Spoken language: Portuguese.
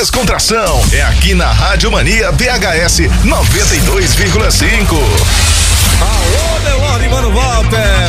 descontração é aqui na Rádio Mania BHS 92,5. Alô, Delor e Mano Walter.